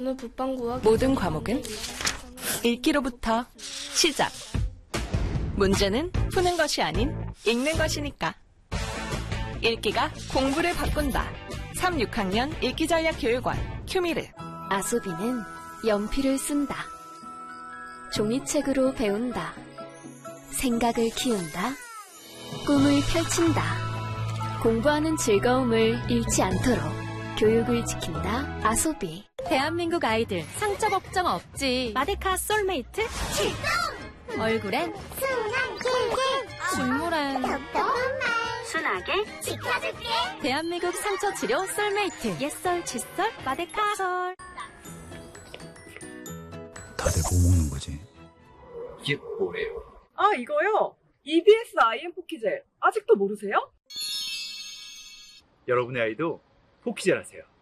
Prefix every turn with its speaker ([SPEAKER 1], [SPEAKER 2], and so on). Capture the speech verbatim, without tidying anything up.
[SPEAKER 1] 저는 북방구와
[SPEAKER 2] 모든 과목은 읽기로부터 시작. 문제는 푸는 것이 아닌 읽는 것이니까. 읽기가 공부를 바꾼다. 삼, 육 학년 읽기전략교육원 큐미르.
[SPEAKER 3] 아소비는 연필을 쓴다. 종이책으로 배운다. 생각을 키운다. 꿈을 펼친다. 공부하는 즐거움을 잃지 않도록 교육을 지킨다. 아소비.
[SPEAKER 4] 대한민국 아이들 상처 걱정 없지. 마데카 솔메이트 출동! 얼굴엔
[SPEAKER 5] 순한 길게
[SPEAKER 4] 중물엔
[SPEAKER 5] 똑똑한
[SPEAKER 4] 순하게
[SPEAKER 5] 지켜줄게.
[SPEAKER 4] 대한민국 상처 치료 솔메이트. 옛설 칫솔 마데카 솔.
[SPEAKER 6] 다들 뭐 먹는 거지?
[SPEAKER 7] 이게 뭐예요?
[SPEAKER 8] 아, 이거요? 이비에스 아이엠 포키젤. 아직도 모르세요?
[SPEAKER 7] 여러분의 아이도 포키젤 하세요.